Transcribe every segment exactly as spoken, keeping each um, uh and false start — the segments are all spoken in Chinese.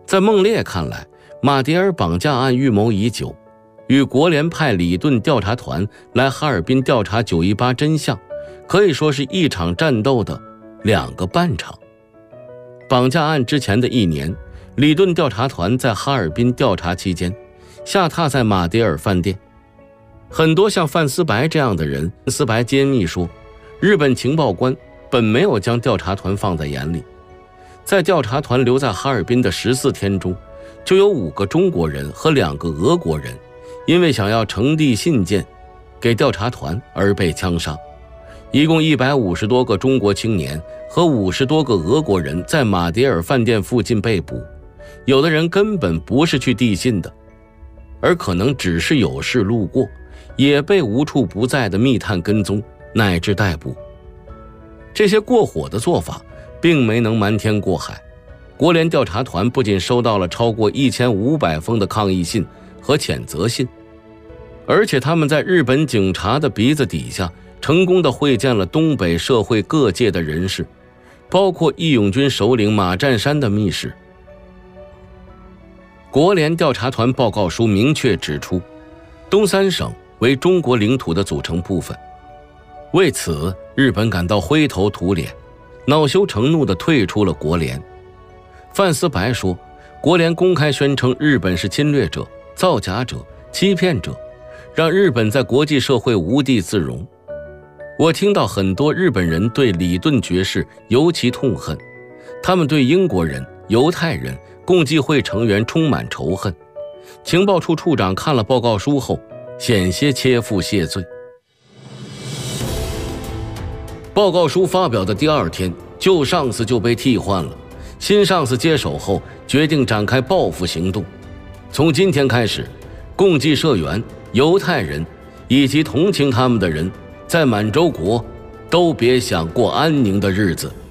在孟烈看来，马迭尔绑架案预谋已久，与国联派李顿调查团来哈尔滨调查九一八真相，可以说是一场战斗的两个半场。绑架案之前的一年，李顿调查团在哈尔滨调查期间，下榻在马迭尔饭店。很多像范思白这样的人，思白揭秘说，日本情报官本没有将调查团放在眼里。在调查团留在哈尔滨的十四天中，就有五个中国人和两个俄国人，因为想要呈递信件给调查团而被枪杀。一共一百五十多个中国青年和五十多个俄国人在马迭尔饭店附近被捕，有的人根本不是去递信的，而可能只是有事路过，也被无处不在的密探跟踪乃至逮捕。这些过火的做法并没能瞒天过海，国联调查团不仅收到了超过一千五百封的抗议信和谴责信，而且他们在日本警察的鼻子底下成功地会见了东北社会各界的人士，包括义勇军首领马占山的密使。国联调查团报告书明确指出，东三省为中国领土的组成部分。为此，日本感到灰头土脸，恼羞成怒地退出了国联。范思白说，国联公开宣称日本是侵略者、造假者、欺骗者，让日本在国际社会无地自容。我听到很多日本人对李顿爵士尤其痛恨，他们对英国人、犹太人、共济会成员充满仇恨。情报处处长看了报告书后，险些切腹谢罪。报告书发表的第二天，旧上司就被替换了。新上司接手后，决定展开报复行动。从今天开始，共济社员、犹太人以及同情他们的人，在满洲国都别想过安宁的日子。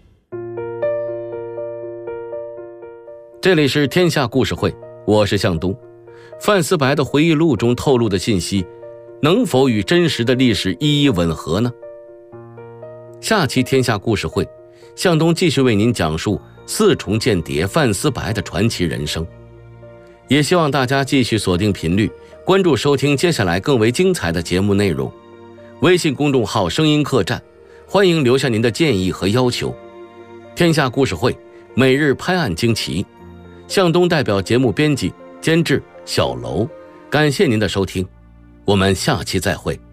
这里是天下故事会，我是向东。范思白的回忆录中透露的信息，能否与真实的历史一一吻合呢？下期天下故事会，向东继续为您讲述四重间谍范思白的传奇人生。也希望大家继续锁定频率，关注收听接下来更为精彩的节目内容。微信公众号声音客栈，欢迎留下您的建议和要求。天下故事会每日拍案惊奇，向东代表节目编辑监制小楼，感谢您的收听，我们下期再会。